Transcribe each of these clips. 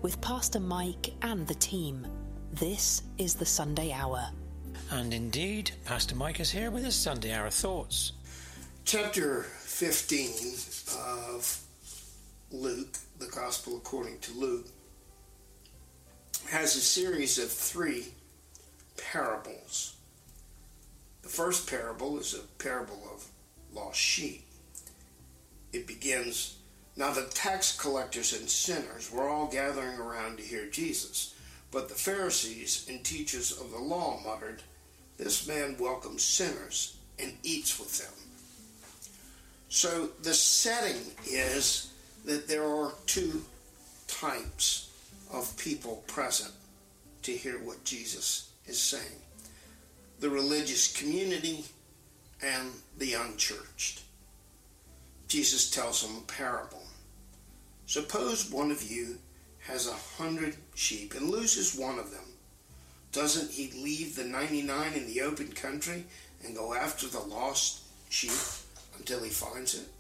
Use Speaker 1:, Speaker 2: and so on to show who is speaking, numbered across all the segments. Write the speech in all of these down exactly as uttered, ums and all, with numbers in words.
Speaker 1: with Pastor Mike and the team. This is the Sunday Hour.
Speaker 2: And indeed, Pastor Mike is here with his Sunday Hour thoughts.
Speaker 3: Chapter fifteen of Luke, the Gospel according to Luke, has a series of three parables. The first parable is a parable of lost sheep. It begins, "Now the tax collectors and sinners were all gathering around to hear Jesus, but the Pharisees and teachers of the law muttered, 'This man welcomes sinners and eats with them.'" So the setting is that there are two types of people present to hear what Jesus is saying: the religious community and the unchurched. Jesus tells them a parable. Suppose one of you has a hundred sheep and loses one of them. Doesn't he leave the ninety-nine in the open country and go after the lost sheep until he finds it?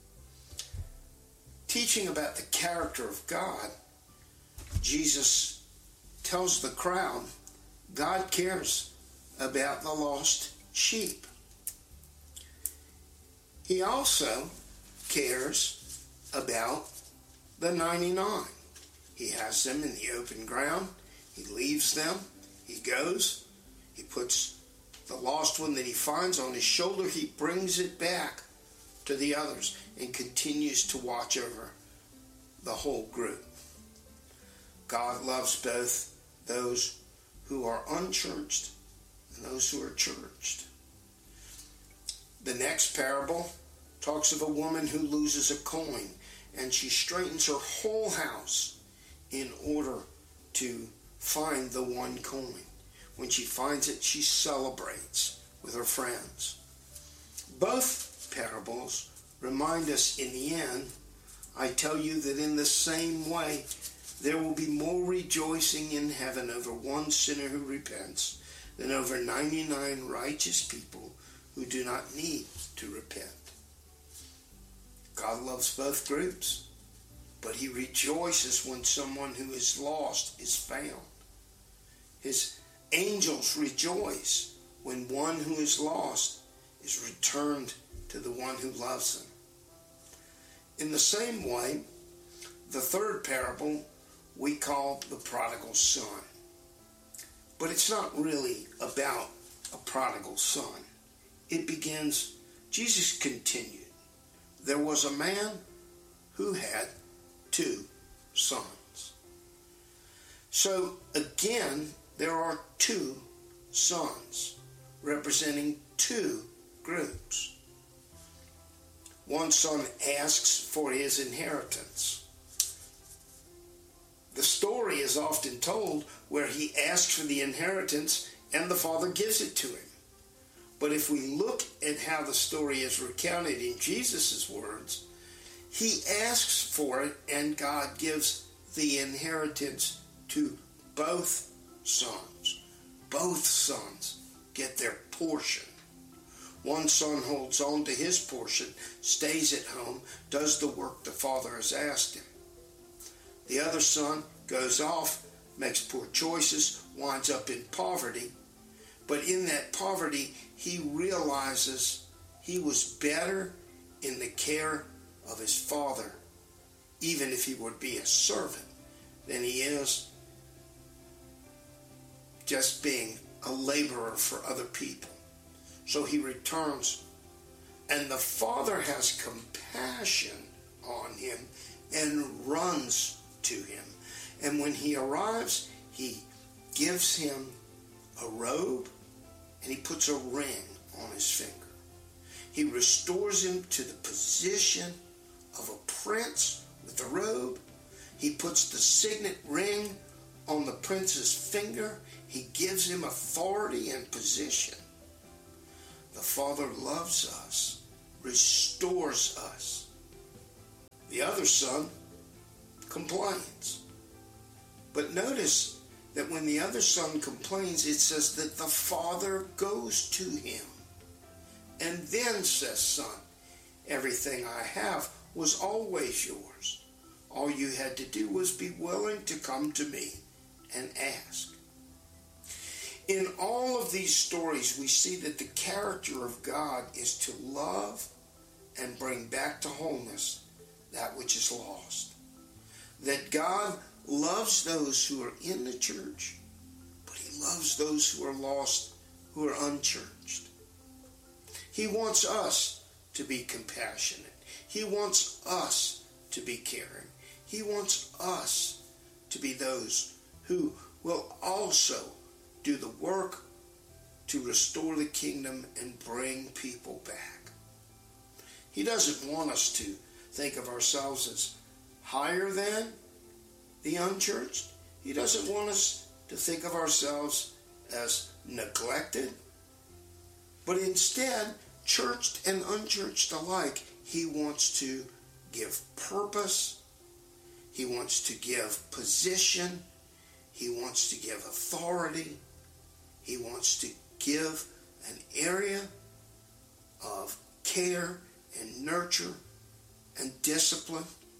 Speaker 3: Teaching about the character of God, Jesus tells the crowd God cares about the lost sheep. He also cares about the ninety-nine. He has them in the open ground. He leaves them. He goes. He puts the lost one that he finds on his shoulder. He brings it back to the others and continues to watch over the whole group. God loves both those who are unchurched and those who are churched. The next parable talks of a woman who loses a coin, and she straightens her whole house in order to find the one coin. When she finds it, she celebrates with her friends. Both parables remind us in the end, I tell you that in the same way, there will be more rejoicing in heaven over one sinner who repents than over ninety-nine righteous people who do not need to repent. God loves both groups, but he rejoices when someone who is lost is found. His angels rejoice when one who is lost is returned to the one who loves them. In the same way, the third parable we call the prodigal son. But it's not really about a prodigal son. It begins, Jesus continued, there was a man who had two sons. So again, there are two sons representing two groups. One son asks for his inheritance. The story is often told where he asks for the inheritance and the father gives it to him. But if we look at how the story is recounted in Jesus' words, he asks for it and God gives the inheritance to both sons. Both sons get their portion. One son holds on to his portion, stays at home, does the work the father has asked him. The other son goes off, makes poor choices, winds up in poverty. But in that poverty, he realizes he was better in the care of his father, even if he would be a servant, than he is just being a laborer for other people. So he returns, and the father has compassion on him and runs to him. And when he arrives, he gives him a robe and he puts a ring on his finger. He restores him to the position of a prince with the robe. He puts the signet ring on the prince's finger. He gives him authority and position. The Father loves us, restores us. The other son complains. But notice that when the other son complains, it says that the father goes to him and then says, "Son, everything I have was always yours. All you had to do was be willing to come to me and ask. In all of these stories, we see that the character of God is to love and bring back to wholeness that which is lost. That God loves those who are in the church, but he loves those who are lost, who are unchurched. He wants us to be compassionate. He wants us to be caring. He wants us to be those who will also do the work to restore the kingdom and bring people back. He doesn't want us to think of ourselves as higher than the unchurched. He doesn't want us to think of ourselves as neglected. But instead, churched and unchurched alike, he wants to give purpose. He wants to give position. He wants to give authority. He wants to give an area of care and nurture and discipline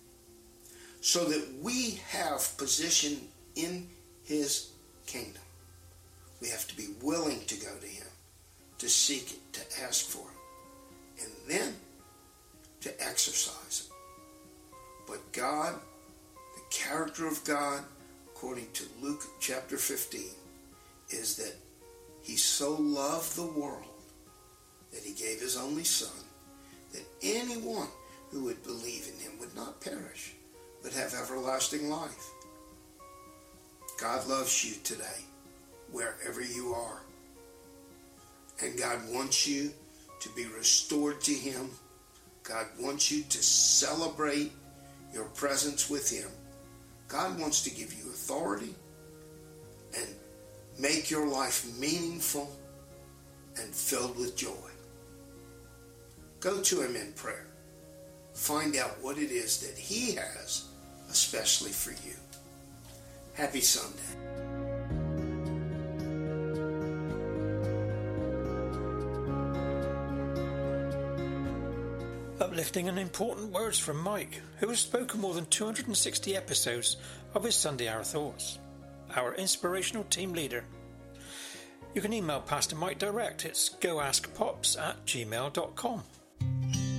Speaker 3: so that we have position in his kingdom. We have to be willing to go to him, to seek it, to ask for it, and then to exercise it. But God, the character of God, according to Luke chapter fifteen, is that he so loved the world that he gave his only Son, that anyone who would believe in him would not perish, but have everlasting life. God loves you today, wherever you are. And God wants you to be restored to him. God wants you to celebrate your presence with him. God wants to give you authority and make your life meaningful and filled with joy. Go to him in prayer. Find out what it is that he has especially for you. Happy Sunday.
Speaker 2: Uplifting and important words from Mike, who has spoken more than two hundred sixty episodes of his Sunday Hour Thoughts, our inspirational team leader. You can email Pastor Mike direct. It's goaskpops at gmail dot com.